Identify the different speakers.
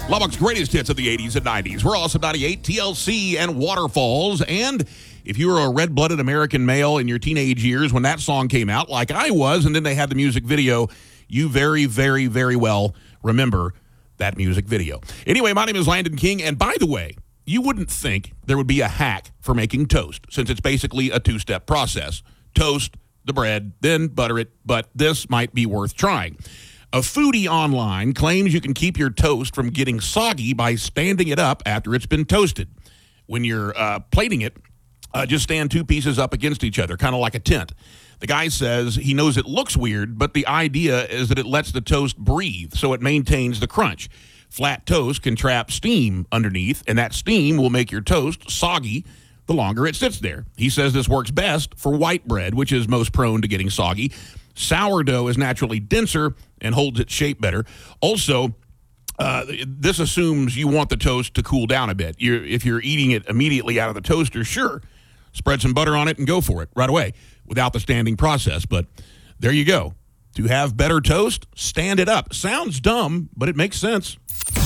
Speaker 1: Lubbock's greatest hits of the 80s and 90s. We're also 98, TLC, and Waterfalls. And if you were a red-blooded American male in your teenage years when that song came out, like I was, and then they had the music video, you very, very, very well remember that music video. Anyway, my name is Landon King, and by the way, you wouldn't think there would be a hack for making toast, since it's basically a two-step process. Toast the bread, then butter it, but this might be worth trying. A foodie online claims you can keep your toast from getting soggy by standing it up after it's been toasted. When you're plating it, just stand two pieces up against each other, kind of like a tent. The guy says he knows it looks weird, but the idea is that it lets the toast breathe, so it maintains the crunch. Flat toast can trap steam underneath, and that steam will make your toast soggy the longer it sits there. He says this works best for white bread, which is most prone to getting soggy. Sourdough is naturally denser and holds its shape better. Also, this assumes you want the toast to cool down a bit. If you're eating it immediately out of the toaster, sure, spread some butter on it and go for it right away without the standing process. But there you go. To have better toast, stand it up. Sounds dumb, but it makes sense.